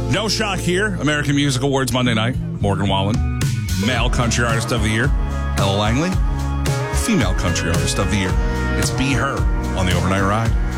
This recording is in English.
No shock here. American Music Awards Monday night. Morgan Wallen, Male Country Artist of the Year. Ella Langley, Female Country Artist of the Year. It's Be Her on the Overnight Ride.